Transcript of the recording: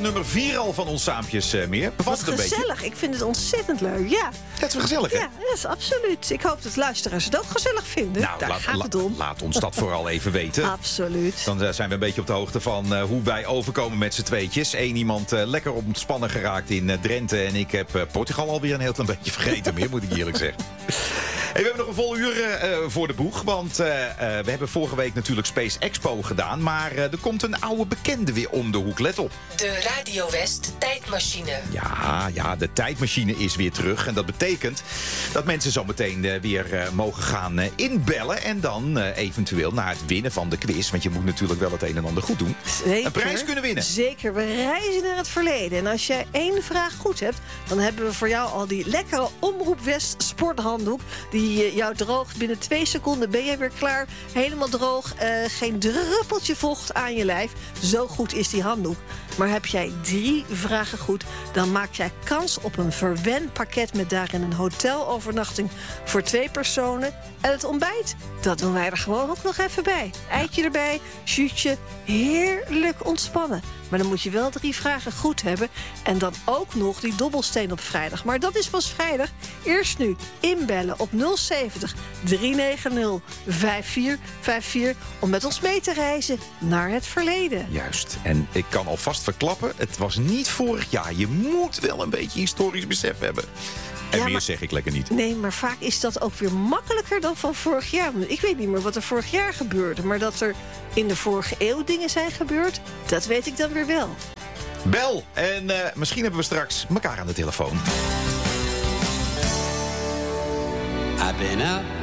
nummer 4 al van ons saampjes meer. Bevalt het een beetje? Gezellig, ik vind het ontzettend leuk, ja. Het is wel gezellig, hè? Ja, dat is absoluut. Ik hoop dat luisteraars het ook gezellig vinden. Nou, Daar gaat het om. laat ons dat vooral even weten. Absoluut. Dan zijn we een beetje op de hoogte van hoe wij overkomen met z'n tweetjes. Eén iemand lekker ontspannen geraakt in Drenthe. En ik heb Portugal alweer een heel klein beetje vergeten meer, moet ik eerlijk zeggen. Hey, we hebben nog een vol uur voor de boeg. Want we hebben vorige week natuurlijk Space Expo gedaan. Maar er komt een oude bekende weer om de hoek. Let op. De Radio West tijdmachine. Ja, de tijdmachine is weer terug. En dat betekent dat mensen zo meteen weer mogen gaan inbellen. En dan eventueel naar het winnen van de quiz. Want je moet natuurlijk wel het een en ander goed doen. Zeker, een prijs kunnen winnen. Zeker, we reizen naar het verleden. En als jij 1 vraag goed hebt, dan hebben we voor jou al die lekkere Omroep West sporthanddoek. Die jou droogt. Binnen 2 seconden ben je weer klaar. Helemaal droog. Geen druppeltje vocht aan je lijf. Zo goed is die handdoek. Maar heb jij 3 vragen goed, dan maak jij kans op een verwen pakket met daarin een hotelovernachting voor 2 personen. En het ontbijt, dat doen wij er gewoon ook nog even bij. Eitje erbij, shootje, heerlijk ontspannen. Maar dan moet je wel 3 vragen goed hebben. En dan ook nog die dobbelsteen op vrijdag. Maar dat is pas vrijdag. Eerst nu inbellen op 070 390 5454 om met ons mee te reizen naar het verleden. Juist. En ik kan alvast verklappen, het was niet vorig jaar. Je moet wel een beetje historisch besef hebben. En Ja, meer maar zeg ik lekker niet. Nee, maar vaak is dat ook weer makkelijker dan van vorig jaar. Ik weet niet meer wat er vorig jaar gebeurde. Maar dat er in de vorige eeuw dingen zijn gebeurd, dat weet ik dan weer wel. Bel. En misschien hebben we straks elkaar aan de telefoon. I've been out